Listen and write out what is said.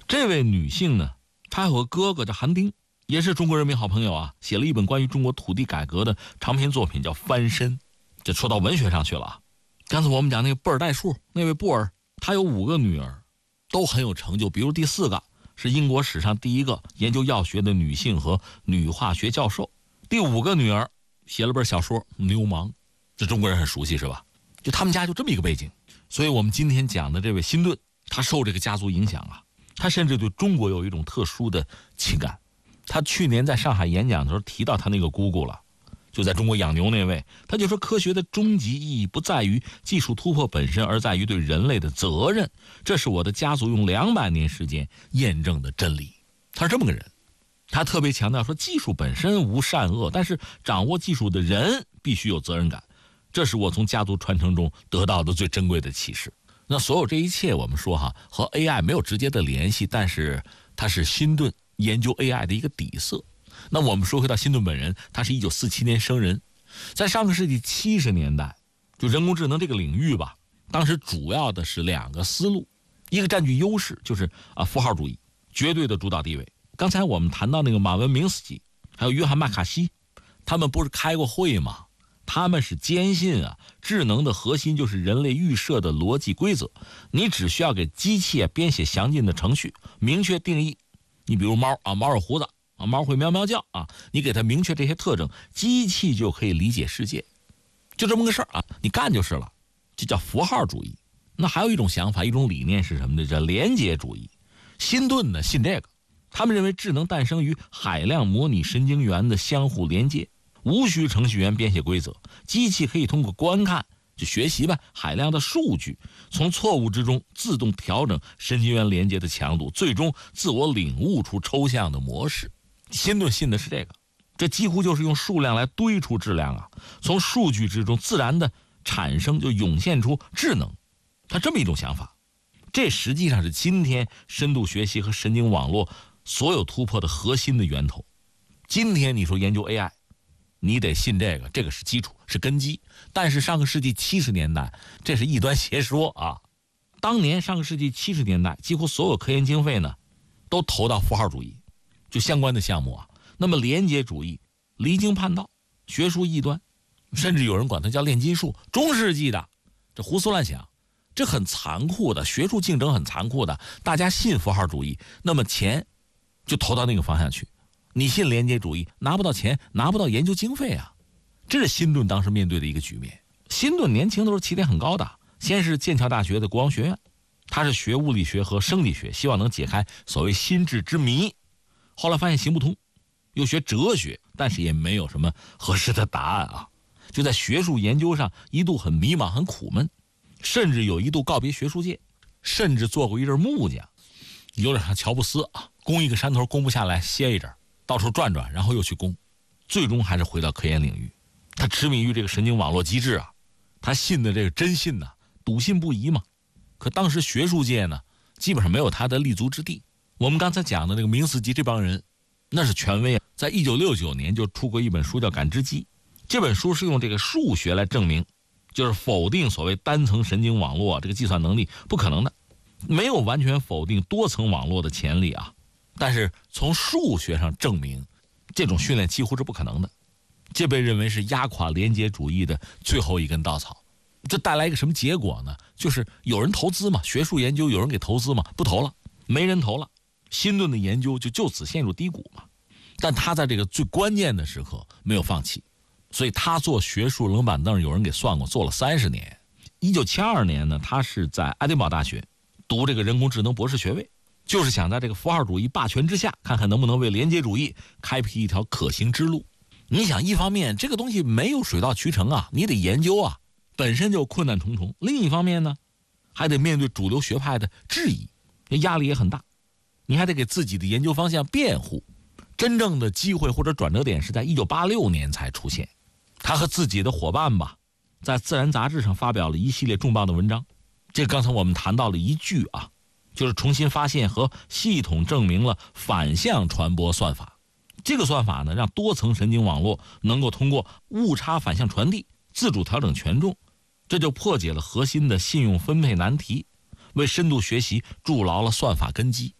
这位女性呢，她有个哥哥叫韩丁，也是中国人民好朋友啊，写了一本关于中国土地改革的长篇作品叫《翻身》。这说到文学上去了啊。刚才我们讲那个布尔代数，那位布尔，他有5个女儿，都很有成就。比如第4个是英国史上第一个研究药学的女性和女化学教授。第5个女儿写了本小说《流氓》，这中国人很熟悉是吧？就他们家就这么一个背景。所以我们今天讲的这位辛顿，他受这个家族影响啊，他甚至对中国有一种特殊的情感。他去年在上海演讲的时候提到他那个姑姑了，就在中国养牛那位，他就说科学的终极意义不在于技术突破本身，而在于对人类的责任。这是我的家族用200年时间验证的真理。他是这么个人。他特别强调说，技术本身无善恶，但是掌握技术的人必须有责任感。这是我从家族传承中得到的最珍贵的启示。那所有这一切我们说哈，和 AI 没有直接的联系，但是它是辛顿研究 AI 的一个底色。那我们说回到辛顿本人，他是1947年生人，在上个世纪70年代，就人工智能这个领域吧，当时主要的是2个思路，一个占据优势，就是符号主义，绝对的主导地位。刚才我们谈到那个马文明斯基，还有约翰麦卡锡，他们不是开过会吗？他们是坚信智能的核心就是人类预设的逻辑规则，你只需要给机器编写详尽的程序，明确定义。你比如猫猫有胡子猫会喵喵叫你给它明确这些特征，机器就可以理解世界，就这么个事儿你干就是了。这叫符号主义。那还有一种想法，一种理念是什么呢？叫连结主义。辛顿呢信这个，他们认为智能诞生于海量模拟神经元的相互连接，无需程序员编写规则，机器可以通过观看就学习海量的数据，从错误之中自动调整神经元连接的强度，最终自我领悟出抽象的模式。辛顿信的是这个，这几乎就是用数量来堆出质量从数据之中自然的产生，就涌现出智能。他这么一种想法，这实际上是今天深度学习和神经网络所有突破的核心的源头。今天你说研究 AI， 你得信这个，这个是基础，是根基。但是上个世纪70年代，这是异端邪说当年上个世纪70年代，几乎所有科研经费呢，都投到符号主义，就相关的项目那么连结主义离经叛道，学术异端，甚至有人管它叫炼金术，中世纪的这胡思乱想。这很残酷的，学术竞争很残酷的，大家信符号主义，那么钱就投到那个方向去。你信连结主义，拿不到钱，拿不到研究经费这是辛顿当时面对的一个局面。辛顿年轻的时候起点很高的，先是剑桥大学的国王学院，他是学物理学和生理学，希望能解开所谓心智之谜。后来发现行不通，又学哲学，但是也没有什么合适的答案就在学术研究上一度很迷茫，很苦闷，甚至有一度告别学术界，甚至做过一阵木匠，有点像乔布斯攻一个山头攻不下来，歇一阵，到处转转，然后又去攻，最终还是回到科研领域。他痴迷于这个神经网络机制他信的这个真信笃信不疑嘛。可当时学术界呢，基本上没有他的立足之地。我们刚才讲的那个明斯基这帮人，那是权威在1969年就出过一本书叫《感知机》，这本书是用这个数学来证明，就是否定所谓单层神经网络这个计算能力不可能的，没有完全否定多层网络的潜力但是从数学上证明这种训练几乎是不可能的。这被认为是压垮连结主义的最后一根稻草。这带来一个什么结果呢？就是有人投资嘛，学术研究有人给投资嘛，不投了，没人投了，辛顿的研究就此陷入低谷嘛。但他在这个最关键的时刻没有放弃，所以他坐学术冷板凳，有人给算过，做了30年。1972年呢，他是在爱丁堡大学读这个人工智能博士学位，就是想在这个符号主义霸权之下，看看能不能为连结主义开辟一条可行之路。你想，一方面这个东西没有水到渠成你得研究本身就困难重重；另一方面呢，还得面对主流学派的质疑，压力也很大。你还得给自己的研究方向辩护。真正的机会或者转折点是在1986年才出现。他和自己的伙伴在《自然》杂志上发表了一系列重磅的文章。这刚才我们谈到了一句就是重新发现和系统证明了反向传播算法。这个算法呢，让多层神经网络能够通过误差反向传递自主调整权重，这就破解了核心的信用分配难题，为深度学习筑牢了算法根基。